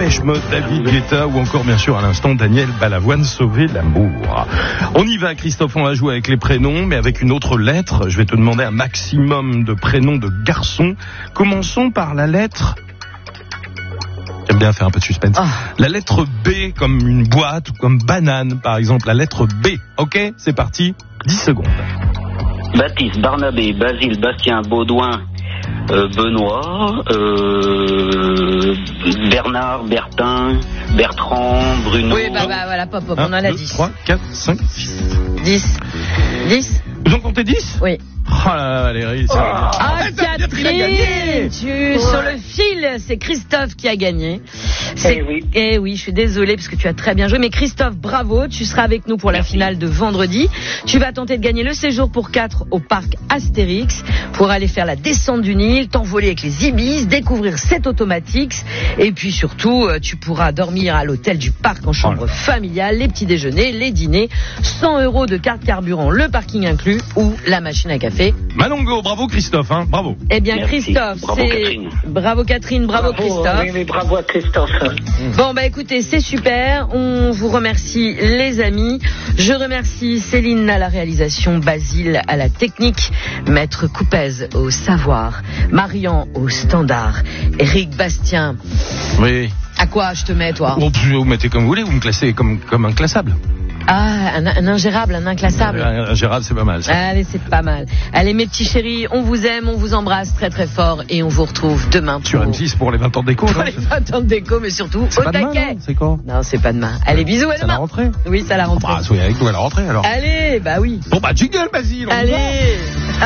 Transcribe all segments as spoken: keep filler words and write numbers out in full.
Dépêche Mode, David Guetta ou encore bien sûr à l'instant Daniel Balavoine, Sauver l'amour. On y va Christophe, on va jouer avec les prénoms mais avec une autre lettre. Je vais te demander un maximum de prénoms de garçons. Commençons par la lettre... J'aime bien faire un peu de suspense. Oh. La lettre B comme une boîte ou comme banane par exemple. La lettre B. Ok, c'est parti. dix secondes. Baptiste, Barnabé, Basile, Bastien, Baudouin, euh, Benoît, euh, Bernard, Bertin, Bertrand, Bruno. Oui, bah, bah voilà, pop, pop, un, on en a deux, dix. trois, quatre, cinq, six. dix. dix. Vous en comptez dix? Oui. Oh là là, Valérie, ça oh. Ah, Catherine, tu ouais. Sur le fil, c'est Christophe qui a gagné. Eh oui. Eh oui, je suis désolée parce que tu as très bien joué. Mais Christophe, bravo, tu seras avec nous pour la finale de vendredi. Tu vas tenter de gagner le séjour pour quatre au parc Astérix pour aller faire la descente du Nil, t'envoler avec les Ibis, découvrir sept automatiques. Et puis surtout, tu pourras dormir à l'hôtel du parc en chambre oh familiale, les petits déjeuners, les dîners, cent euros de carte carburant, le parking inclus ou la machine à café. Malongo, bravo Christophe, hein, bravo. Eh bien Merci. Christophe, bravo c'est... Catherine. Bravo Catherine, bravo, bravo Christophe. Oui, mais bravo à Christophe. Bon bah écoutez, c'est super, on vous remercie les amis. Je remercie Céline à la réalisation, Basile à la technique, Maître Coupez au savoir, Marian au standard, Eric Bastien. Oui. À quoi je te mets toi? Vous vous mettez comme vous voulez, vous me classez comme, comme inclassable. Ah, un, un ingérable, un inclassable. Un ingérable, c'est pas mal. Ça. Allez, c'est pas mal. Allez, mes petits chéris, on vous aime, on vous embrasse très très fort et on vous retrouve demain pour... Sur M six pour les vingt ans de déco. Pour non, les vingt ans de déco, mais surtout c'est au pas taquet. Demain, c'est quoi? Non, c'est pas demain. Allez, bisous à demain. C'est la rentrée. Oui, c'est la rentrée. Bah, soyez avec nous à la rentrée alors. Allez, bah oui. Bon bah, jingle, Basile. Allez.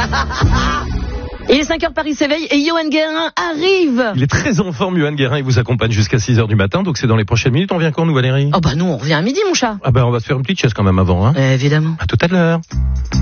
Il est cinq heures, Paris s'éveille et Yoann Guérin arrive. Il est très en forme, Yoann Guérin. Il vous accompagne jusqu'à six heures du matin. Donc c'est dans les prochaines minutes. On vient quand nous, Valérie? Oh bah nous, on revient à midi, mon chat. Ah bah on va se faire une petite chaise quand même avant. Hein. Euh, évidemment. À tout à l'heure.